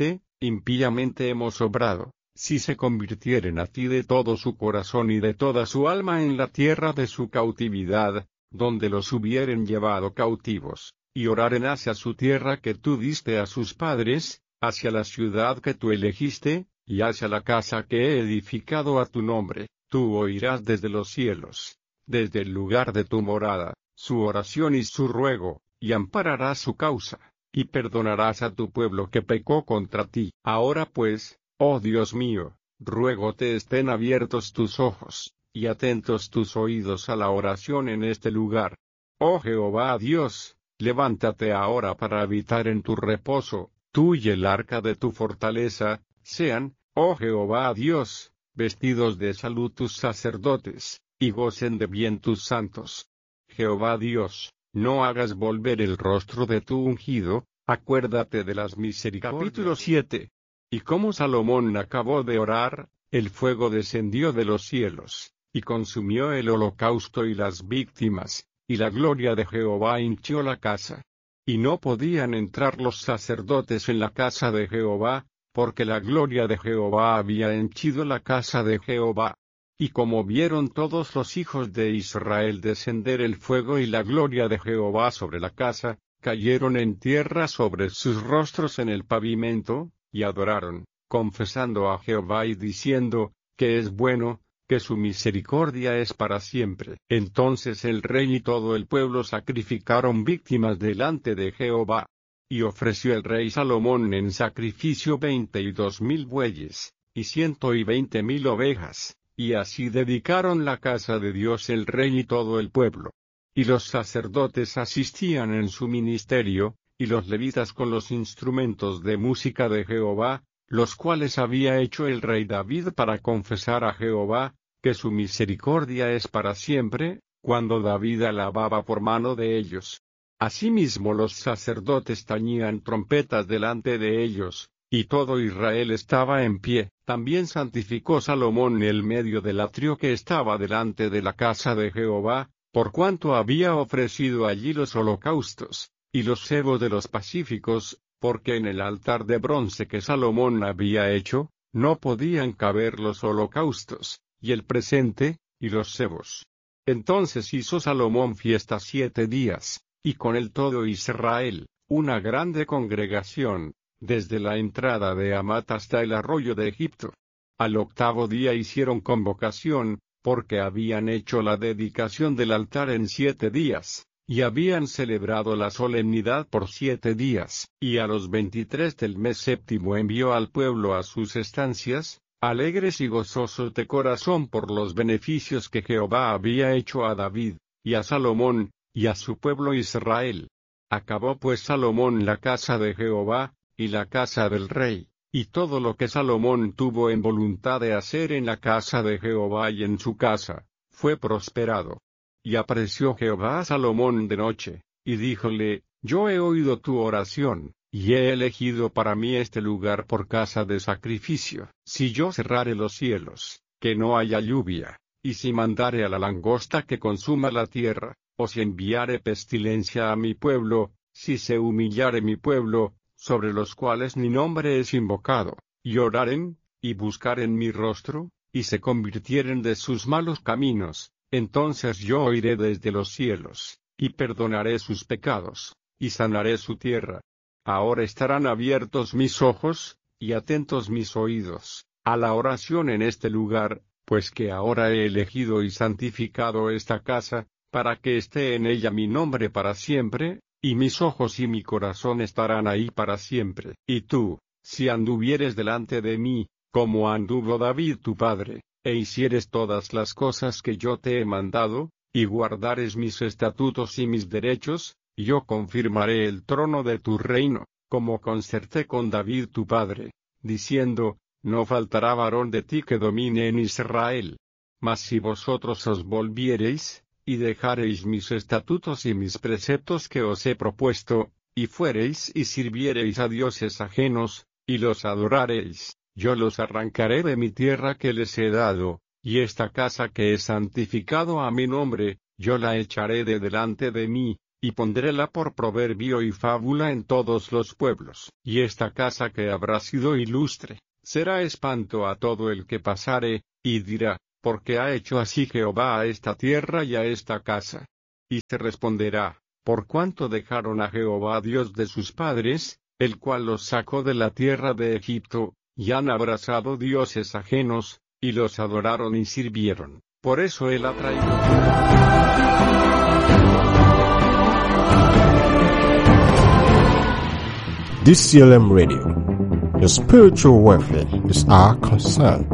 impíamente hemos obrado, si se convirtieren a ti de todo su corazón y de toda su alma en la tierra de su cautividad, donde los hubieren llevado cautivos, y oraren hacia su tierra que tú diste a sus padres, hacia la ciudad que tú elegiste, y hacia la casa que he edificado a tu nombre, tú oirás desde los cielos, desde el lugar de tu morada, su oración y su ruego, y ampararás su causa, y perdonarás a tu pueblo que pecó contra ti. Ahora pues, oh Dios mío, ruégote estén abiertos tus ojos, y atentos tus oídos a la oración en este lugar. Oh Jehová Dios, levántate ahora para habitar en tu reposo, tú y el arca de tu fortaleza, sean, oh Jehová Dios, vestidos de salud tus sacerdotes, y gocen de bien tus santos. Jehová Dios, no hagas volver el rostro de tu ungido, acuérdate de las misericordias. Capítulo siete. Y como Salomón acabó de orar, el fuego descendió de los cielos, y consumió el holocausto y las víctimas, y la gloria de Jehová hinchió la casa. Y no podían entrar los sacerdotes en la casa de Jehová, porque la gloria de Jehová había henchido la casa de Jehová. Y como vieron todos los hijos de Israel descender el fuego y la gloria de Jehová sobre la casa, cayeron en tierra sobre sus rostros en el pavimento, y adoraron, confesando a Jehová y diciendo, que es bueno, que su misericordia es para siempre. Entonces el rey y todo el pueblo sacrificaron víctimas delante de Jehová. Y ofreció el rey Salomón en sacrificio veinte y dos mil bueyes, y ciento y veinte mil ovejas, y así dedicaron la casa de Dios el rey y todo el pueblo. Y los sacerdotes asistían en su ministerio, y los levitas con los instrumentos de música de Jehová, los cuales había hecho el rey David para confesar a Jehová, que su misericordia es para siempre, cuando David alababa por mano de ellos. Asimismo los sacerdotes tañían trompetas delante de ellos, y todo Israel estaba en pie. También santificó Salomón el medio del atrio que estaba delante de la casa de Jehová, por cuanto había ofrecido allí los holocaustos, y los cebos de los pacíficos, porque en el altar de bronce que Salomón había hecho, no podían caber los holocaustos, y el presente, y los cebos. Entonces hizo Salomón fiesta siete días, y con él todo Israel, una grande congregación, desde la entrada de Amat hasta el arroyo de Egipto. Al octavo día hicieron convocación, porque habían hecho la dedicación del altar en siete días, y habían celebrado la solemnidad por siete días. Y a los veintitrés del mes séptimo envió al pueblo a sus estancias, alegres y gozosos de corazón por los beneficios que Jehová había hecho a David, y a Salomón, y a su pueblo Israel. Acabó pues Salomón la casa de Jehová, y la casa del rey, y todo lo que Salomón tuvo en voluntad de hacer en la casa de Jehová y en su casa, fue prosperado. Y apareció Jehová a Salomón de noche, y díjole, yo he oído tu oración, y he elegido para mí este lugar por casa de sacrificio. Si yo cerrare los cielos, que no haya lluvia, y si mandare a la langosta que consuma la tierra, o si enviare pestilencia a mi pueblo, si se humillare mi pueblo, sobre los cuales mi nombre es invocado, y oraren, y buscaren mi rostro, y se convirtieren de sus malos caminos, entonces yo oiré desde los cielos, y perdonaré sus pecados, y sanaré su tierra. Ahora estarán abiertos mis ojos, y atentos mis oídos, a la oración en este lugar, pues que ahora he elegido y santificado esta casa, para que esté en ella mi nombre para siempre, y mis ojos y mi corazón estarán ahí para siempre. Y tú, si anduvieres delante de mí, como anduvo David tu padre, e hicieres todas las cosas que yo te he mandado, y guardares mis estatutos y mis derechos, yo confirmaré el trono de tu reino, como concerté con David tu padre, diciendo, no faltará varón de ti que domine en Israel. Mas si vosotros os volviereis, y dejareis mis estatutos y mis preceptos que os he propuesto, y fuereis y sirviereis a dioses ajenos, y los adorareis, yo los arrancaré de mi tierra que les he dado, y esta casa que he santificado a mi nombre, yo la echaré de delante de mí, y pondréla por proverbio y fábula en todos los pueblos. Y esta casa que habrá sido ilustre, será espanto a todo el que pasare, y dirá, ¿por qué ha hecho así Jehová a esta tierra y a esta casa? Y se responderá, por cuanto dejaron a Jehová Dios de sus padres, el cual los sacó de la tierra de Egipto, y han abrazado dioses ajenos, y los adoraron y sirvieron. Por eso él ha traído.
D C L M Radio. Your spiritual welfare is our concern.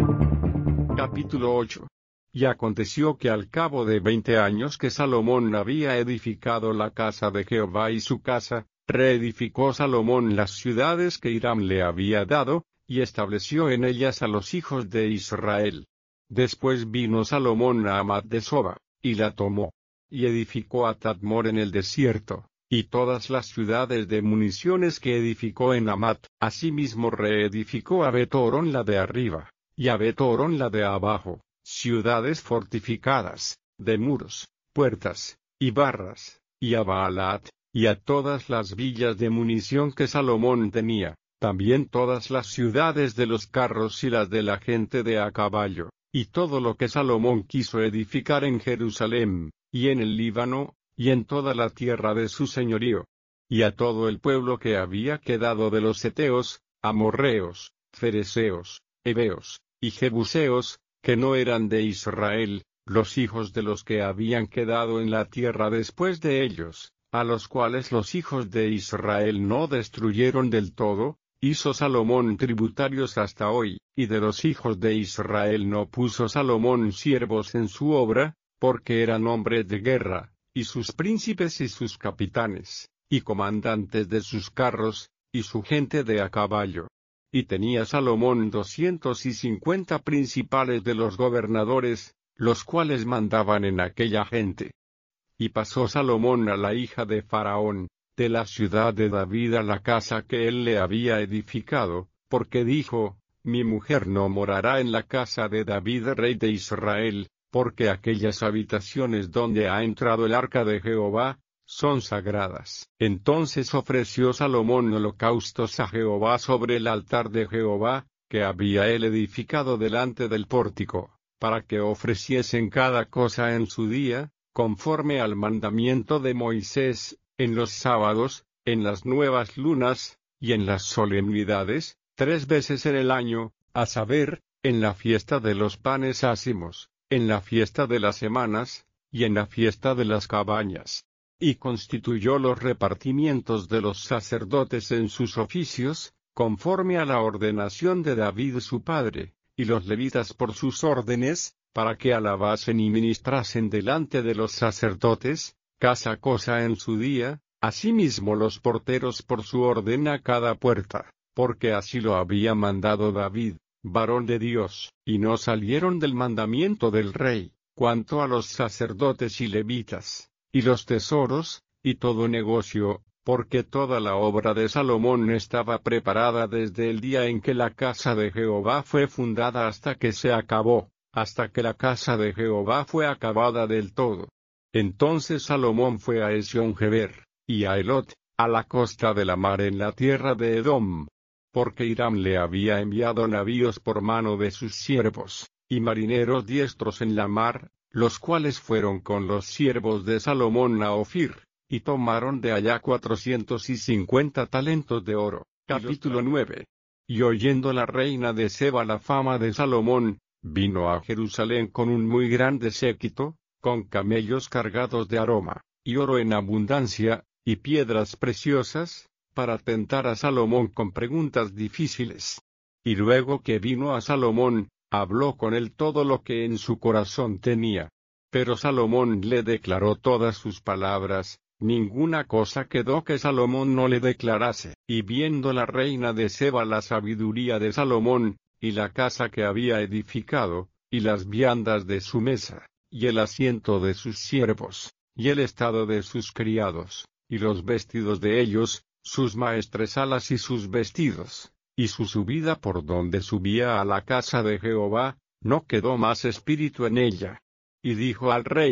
Capítulo ocho. Y aconteció que al cabo de veinte años que Salomón había edificado la casa de Jehová y su casa, reedificó Salomón las ciudades que Hiram le había dado, y estableció en ellas a los hijos de Israel. Después vino Salomón a Hamat de Soba, y la tomó, y edificó a Tadmor en el desierto, y todas las ciudades de municiones que edificó en Hamat. Asimismo reedificó a Bet-Horon la de arriba, y a Bet-Horon la de abajo, ciudades fortificadas, de muros, puertas, y barras, y a Baalat, y a todas las villas de munición que Salomón tenía, también todas las ciudades de los carros y las de la gente de a caballo, y todo lo que Salomón quiso edificar en Jerusalén, y en el Líbano, y en toda la tierra de su señorío, y a todo el pueblo que había quedado de los heteos, amorreos, fereceos, heveos, y jebuseos, que no eran de Israel, los hijos de los que habían quedado en la tierra después de ellos, a los cuales los hijos de Israel no destruyeron del todo, hizo Salomón tributarios hasta hoy, y de los hijos de Israel no puso Salomón siervos en su obra, porque eran hombres de guerra, y sus príncipes y sus capitanes, y comandantes de sus carros, y su gente de a caballo. Y tenía Salomón doscientos y cincuenta principales de los gobernadores, los cuales mandaban en aquella gente. Y pasó Salomón a la hija de Faraón, de la ciudad de David a la casa que él le había edificado, porque dijo, mi mujer no morará en la casa de David rey de Israel, porque aquellas habitaciones donde ha entrado el arca de Jehová, son sagradas. Entonces ofreció Salomón holocaustos a Jehová sobre el altar de Jehová, que había él edificado delante del pórtico, para que ofreciesen cada cosa en su día, conforme al mandamiento de Moisés, en los sábados, en las nuevas lunas, y en las solemnidades, tres veces en el año, a saber, en la fiesta de los panes ácimos, en la fiesta de las semanas, y en la fiesta de las cabañas. Y constituyó los repartimientos de los sacerdotes en sus oficios, conforme a la ordenación de David su padre, y los levitas por sus órdenes, para que alabasen y ministrasen delante de los sacerdotes, cada cosa en su día, asimismo los porteros por su orden a cada puerta, porque así lo había mandado David, varón de Dios, y no salieron del mandamiento del rey, cuanto a los sacerdotes y levitas, y los tesoros, y todo negocio, porque toda la obra de Salomón estaba preparada desde el día en que la casa de Jehová fue fundada hasta que se acabó, hasta que la casa de Jehová fue acabada del todo. Entonces Salomón fue a Ezión-Geber, y a Elot, a la costa de la mar en la tierra de Edom, porque Hiram le había enviado navíos por mano de sus siervos, y marineros diestros en la mar, los cuales fueron con los siervos de Salomón a Ofir, y tomaron de allá cuatrocientos y cincuenta talentos de oro. Capítulo nueve. Y oyendo la reina de Seba la fama de Salomón, vino a Jerusalén con un muy grande séquito, con camellos cargados de aroma, y oro en abundancia, y piedras preciosas, para tentar a Salomón con preguntas difíciles. Y luego que vino a Salomón, habló con él todo lo que en su corazón tenía. Pero Salomón le declaró todas sus palabras, ninguna cosa quedó que Salomón no le declarase. Y viendo la reina de Seba la sabiduría de Salomón, y la casa que había edificado, y las viandas de su mesa, y el asiento de sus siervos, y el estado de sus criados, y los vestidos de ellos, sus maestresalas y sus vestidos, y su subida por donde subía a la casa de Jehová, no quedó más espíritu en ella. Y dijo al rey,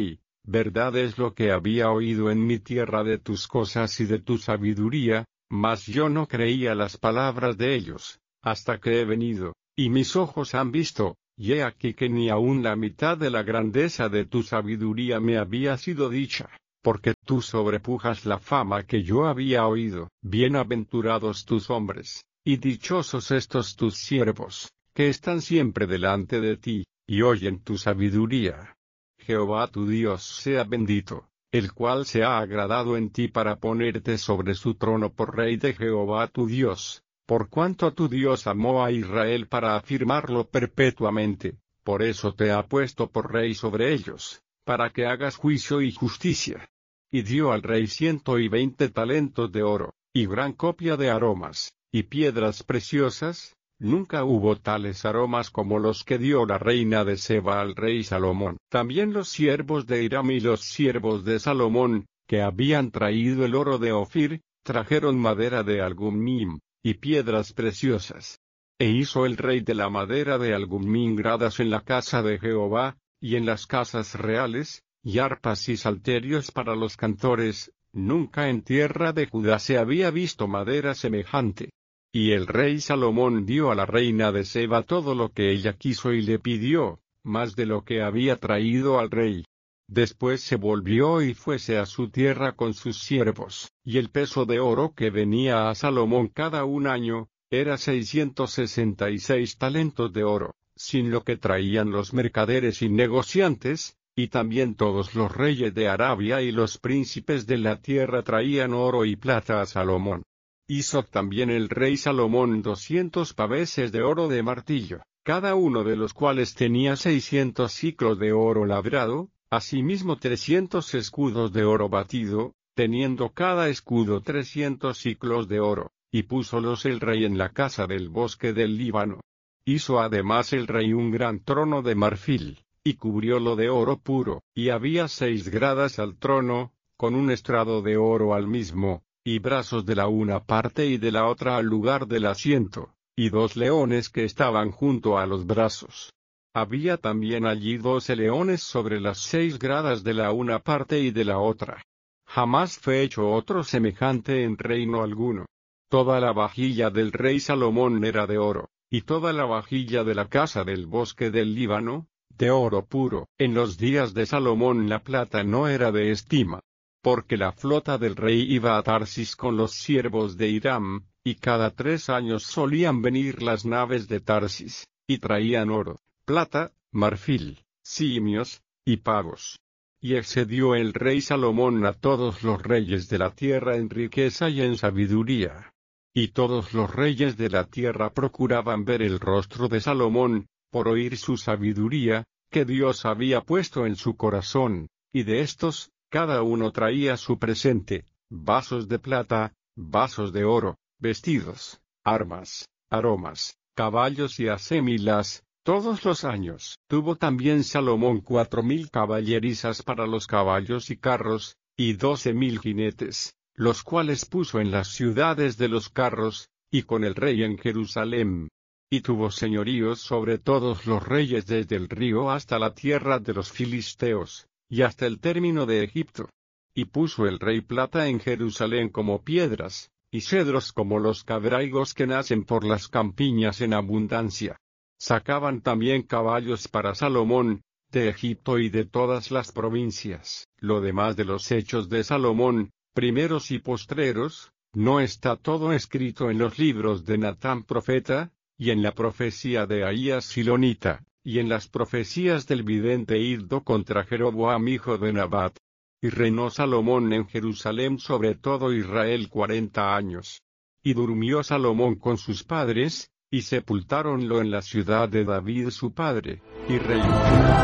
verdad es lo que había oído en mi tierra de tus cosas y de tu sabiduría, mas yo no creía las palabras de ellos, hasta que he venido, y mis ojos han visto, y he aquí que ni aun la mitad de la grandeza de tu sabiduría me había sido dicha, porque tú sobrepujas la fama que yo había oído. Bienaventurados tus hombres, y dichosos estos tus siervos, que están siempre delante de ti, y oyen tu sabiduría. Jehová tu Dios sea bendito, el cual se ha agradado en ti para ponerte sobre su trono por rey de Jehová tu Dios, por cuanto tu Dios amó a Israel para afirmarlo perpetuamente, por eso te ha puesto por rey sobre ellos, para que hagas juicio y justicia. Y dio al rey ciento y veinte talentos de oro, y gran copia de aromas, y piedras preciosas. Nunca hubo tales aromas como los que dio la reina de Seba al rey Salomón. También los siervos de Hiram y los siervos de Salomón, que habían traído el oro de Ofir, trajeron madera de algumim, y piedras preciosas. E hizo el rey de la madera de algumim gradas en la casa de Jehová, y en las casas reales, y arpas y salterios para los cantores. Nunca en tierra de Judá se había visto madera semejante. Y el rey Salomón dio a la reina de Seba todo lo que ella quiso y le pidió, más de lo que había traído al rey. Después se volvió y fuese a su tierra con sus siervos, y el peso de oro que venía a Salomón cada un año, era seiscientos sesenta y seis talentos de oro, sin lo que traían los mercaderes y negociantes, y también todos los reyes de Arabia y los príncipes de la tierra traían oro y plata a Salomón. Hizo también el rey Salomón doscientos paveses de oro de martillo, cada uno de los cuales tenía seiscientos siclos de oro labrado, asimismo trescientos escudos de oro batido, teniendo cada escudo trescientos siclos de oro, y púsolos el rey en la casa del bosque del Líbano. Hizo además el rey un gran trono de marfil, y cubriólo de oro puro, y había seis gradas al trono, con un estrado de oro al mismo, y brazos de la una parte y de la otra al lugar del asiento, y dos leones que estaban junto a los brazos. Había también allí doce leones sobre las seis gradas de la una parte y de la otra. Jamás fue hecho otro semejante en reino alguno. Toda la vajilla del rey Salomón era de oro, y toda la vajilla de la casa del bosque del Líbano, de oro puro. En los días de Salomón la plata no era de estima, porque la flota del rey iba a Tarsis con los siervos de Hiram, y cada tres años solían venir las naves de Tarsis, y traían oro, plata, marfil, simios, y pavos. Y excedió el rey Salomón a todos los reyes de la tierra en riqueza y en sabiduría. Y todos los reyes de la tierra procuraban ver el rostro de Salomón, por oír su sabiduría, que Dios había puesto en su corazón, y de estos, cada uno traía su presente, vasos de plata, vasos de oro, vestidos, armas, aromas, caballos y acémilas, todos los años. Tuvo también Salomón cuatro mil caballerizas para los caballos y carros, y doce mil jinetes, los cuales puso en las ciudades de los carros, y con el rey en Jerusalén. Y tuvo señoríos sobre todos los reyes desde el río hasta la tierra de los filisteos, y hasta el término de Egipto. Y puso el rey plata en Jerusalén como piedras, y cedros como los cabraigos que nacen por las campiñas en abundancia. Sacaban también caballos para Salomón, de Egipto y de todas las provincias. Lo demás de los hechos de Salomón, primeros y postreros, no está todo escrito en los libros de Natán profeta, y en la profecía de Ahías silonita, y en las profecías del vidente Iddo contra Jeroboam hijo de Nabat. Y reinó Salomón en Jerusalén sobre todo Israel cuarenta años. Y durmió Salomón con sus padres, y sepultáronlo en la ciudad de David su padre, y reinó.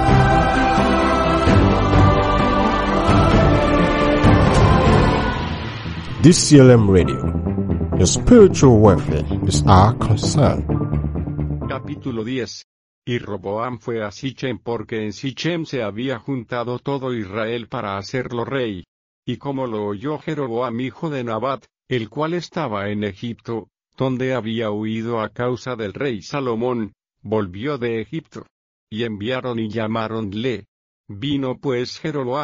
D C L M Radio. Your spiritual welfare is our concern.
Capítulo diez. Y Roboam fue a Sichem porque en Sichem se había juntado todo Israel para hacerlo rey. Y como lo oyó Jeroboam hijo de Nabat, el cual estaba en Egipto, donde había huido a causa del rey Salomón, volvió de Egipto. Y enviaron y llamáronle. Vino pues Jeroboam,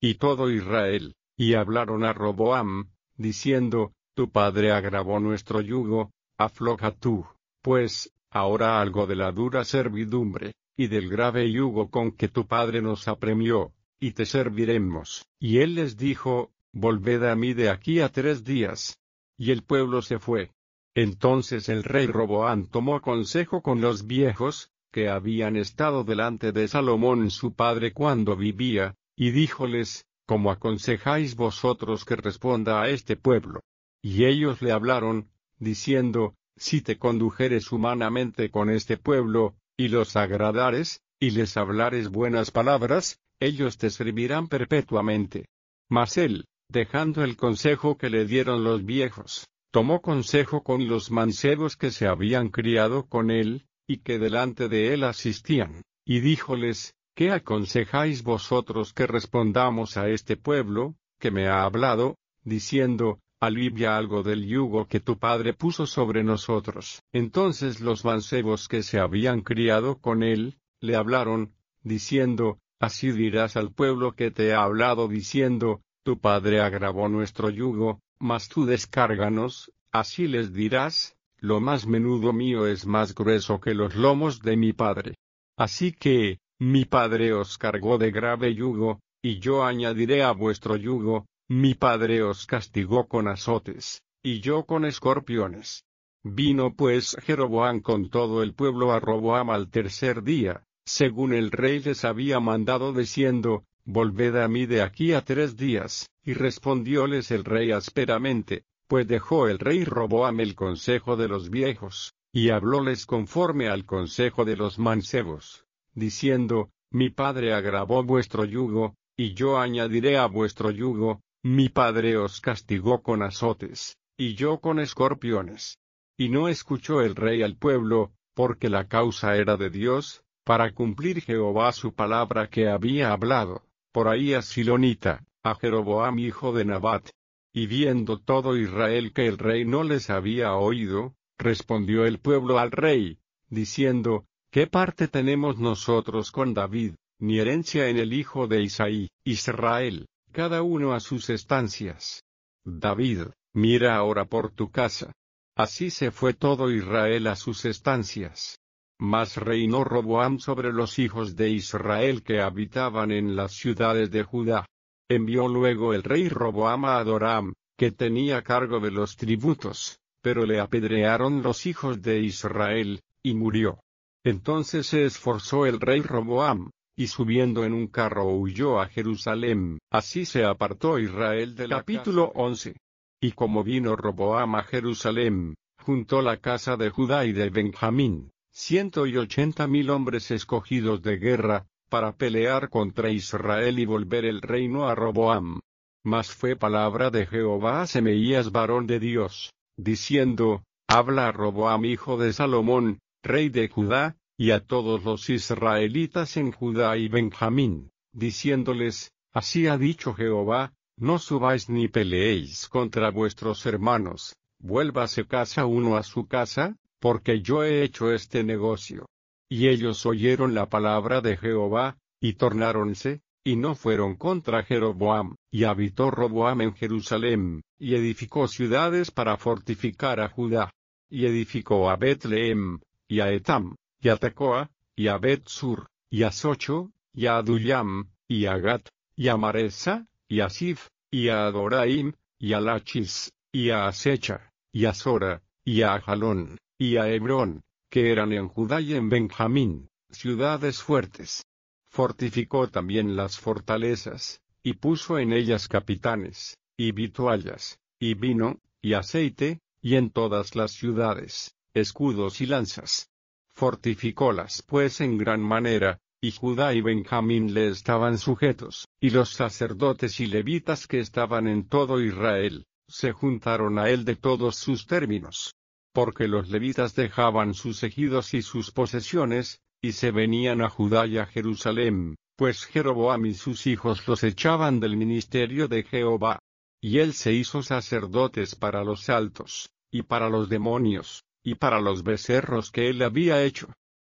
y todo Israel, y hablaron a Roboam, diciendo, tu padre agravó nuestro yugo, afloja tú, pues, ahora algo de la dura servidumbre, y del grave yugo con que tu padre nos apremió, y te serviremos. Y él les dijo, volved a mí de aquí a tres días. Y el pueblo se fue. Entonces el rey Roboam tomó consejo con los viejos, que habían estado delante de Salomón su padre cuando vivía, y díjoles, ¿cómo aconsejáis vosotros que responda a este pueblo? Y ellos le hablaron, diciendo, si te condujeres humanamente con este pueblo, y los agradares, y les hablares buenas palabras, ellos te servirán perpetuamente. Mas él, dejando el consejo que le dieron los viejos, tomó consejo con los mancebos que se habían criado con él, y que delante de él asistían, y díjoles, ¿qué aconsejáis vosotros que respondamos a este pueblo, que me ha hablado, diciendo, alivia algo del yugo que tu padre puso sobre nosotros? Entonces los mancebos que se habían criado con él, le hablaron, diciendo, así dirás al pueblo que te ha hablado diciendo, tu padre agravó nuestro yugo, mas tú descárganos, así les dirás, lo más menudo mío es más grueso que los lomos de mi padre. Así que, mi padre os cargó de grave yugo, y yo añadiré a vuestro yugo, mi padre os castigó con azotes, y yo con escorpiones. Vino pues Jeroboam con todo el pueblo a Roboam al tercer día, según el rey les había mandado diciendo, volved a mí de aquí a tres días, y respondióles el rey ásperamente, pues dejó el rey Roboam el consejo de los viejos, y hablóles conforme al consejo de los mancebos, diciendo, mi padre agravó vuestro yugo, y yo añadiré a vuestro yugo, mi padre os castigó con azotes, y yo con escorpiones. Y no escuchó el rey al pueblo, porque la causa era de Dios, para cumplir Jehová su palabra que había hablado, por Ahías Silonita, a Jeroboam hijo de Nabat. Y viendo todo Israel que el rey no les había oído, respondió el pueblo al rey, diciendo, ¿qué parte tenemos nosotros con David, ni herencia en el hijo de Isaí? Israel, cada uno a sus estancias. David, mira ahora por tu casa. Así se fue todo Israel a sus estancias. Mas reinó Roboam sobre los hijos de Israel que habitaban en las ciudades de Judá. Envió luego el rey Roboam a Adoram, que tenía cargo de los tributos, pero le apedrearon los hijos de Israel, y murió. Entonces se esforzó el rey Roboam, y subiendo en un carro huyó a Jerusalén. Así se apartó Israel de la Capítulo once. Y como vino Roboam a Jerusalén, juntó la casa de Judá y de Benjamín, ciento y ochenta mil hombres escogidos de guerra, para pelear contra Israel y volver el reino a Roboam. Mas fue palabra de Jehová a Semeías varón de Dios, diciendo, habla a Roboam hijo de Salomón, rey de Judá, y a todos los israelitas en Judá y Benjamín, diciéndoles, así ha dicho Jehová, no subáis ni peleéis contra vuestros hermanos, vuélvase casa uno a su casa, porque yo he hecho este negocio. Y ellos oyeron la palabra de Jehová, y tornáronse, y no fueron contra Jeroboam, y habitó Roboam en Jerusalén, y edificó ciudades para fortificar a Judá. Y edificó a Bet-lehem, y a Etam, y a Tecoa, y a Bet-sur, y a Socho, y a Adullam, y a Gat, y a Maresa, y a Sif, y a Adoraim, y a Lachis, y a Asecha, y a Sora, y a Jalón, y a Hebrón, que eran en Judá y en Benjamín, ciudades fuertes. Fortificó también las fortalezas, y puso en ellas capitanes, y vituallas, y vino, y aceite, y en todas las ciudades, escudos y lanzas. Fortificólas pues en gran manera, y Judá y Benjamín le estaban sujetos, y los sacerdotes y levitas que estaban en todo Israel, se juntaron a él de todos sus términos. Porque los levitas dejaban sus ejidos y sus posesiones, y se venían a Judá y a Jerusalén, pues Jeroboam y sus hijos los echaban del ministerio de Jehová. Y él se hizo sacerdotes para los altos, y para los demonios, y para los becerros que él había hecho.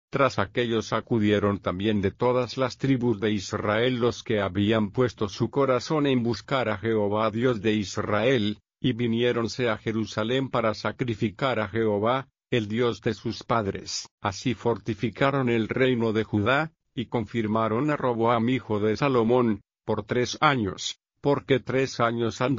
Tras aquellos acudieron también de todas las tribus de Israel los que habían puesto su corazón en buscar a Jehová Dios de Israel, y viniéronse a Jerusalén para sacrificar a Jehová, el Dios de sus padres. Así fortificaron el reino de Judá, y confirmaron a Roboam hijo de Salomón, por tres años, porque tres años anduvo